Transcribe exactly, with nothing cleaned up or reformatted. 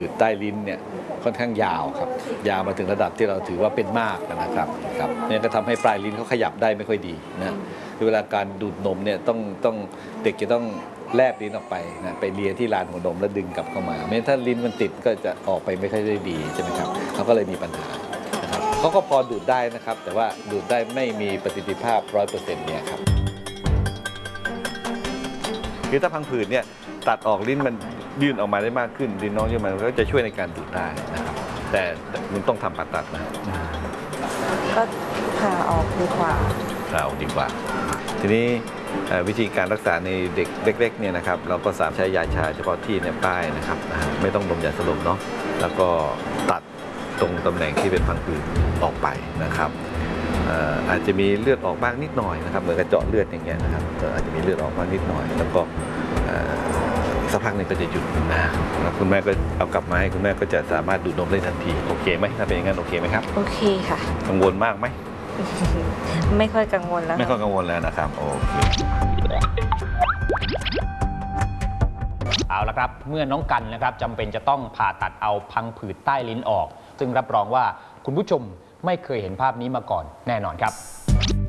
ใต้ลิ้นเนี่ยค่อนข้างยาวครับยาวมาถึงระดับที่เราถือว่าเป็นมากนะครับครับนี่ก็ทำให้ปลายลิ้นเขาขยับได้ไม่ค่อยดีนะเวลาการดูดนมเนี่ยต้องต้องเด็กจะต้องแลบลิ้นออกไปนะไปเลียที่ลานหัวนมแล้วดึงกลับเข้ามาไม่งั้นถ้าลิ้นมันติดก็จะออกไปไม่ค่อยได้ดีใช่ไหมครับเขาก็เลยมีปัญหานะครับเขาก็พอดูดได้นะครับแต่ว่าดูดได้ไม่มีประสิทธิภาพร้อยเปอร์เซ็นต์เนี่ยครับคือถ้าพังผืดเนี่ยตัดออกลิ้นมันยื่นออกมาได้มากขึ้นลิ้นน้องยื่นมาก็จะช่วยในการดูดได้นะครับแต่มันต้องทำผ่าตัดนะก็ผ่าออกดีกว่าผ่าออกดีกว่าทีนี้วิธีการรักษาในเด็กเล็กๆเนี่ยนะครับเราก็สามารถใช้ยาชาเฉพาะที่ในป้ายนะครับไม่ต้องดมยาสลบเนาะแล้วก็ตัดตรงตำแหน่งที่เป็นพังผืดออกไปนะครับอาจจะมีเลือดออกบ้างนิดหน่อยนะครับเหมือนกระเจาะเลือดอย่างเงี้ยนะครับอาจจะมีเลือดออกบ้างนิดหน่อยแล้วก็สักพักหนึ่งก็จะหยุดนะคุณแม่ก็เอากลับมาให้คุณแม่ก็จะสามารถดูดนมได้ทันทีโอเคไหมถ้าเป็นอย่างนั้นโอเคไหมครับโอเคค่ะกังวลมากไหมไม่ค่อยกังวลแล้วไม่ค่อยกังวลแล้วนะครับโอเคเอาละครับเมื่อน้องกันนะครับจำเป็นจะต้องผ่าตัดเอาพังผืดใต้ลิ้นออกซึ่งรับรองว่าคุณผู้ชมไม่เคยเห็นภาพนี้มาก่อนแน่นอนครับ